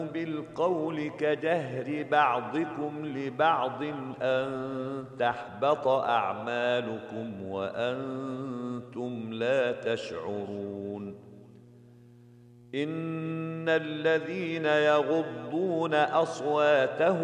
بالقول كجهر بعضكم لبعض أن تحبط أعمالكم وأنتم لا تشعرون إن الذين يغضون أصواتهم